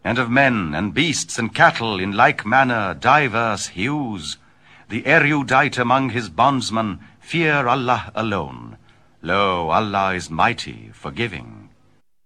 and of men and beasts and cattle in like manner diverse hues. The erudite among his bondsmen fear Allah alone. Lo, Allah is mighty, forgiving.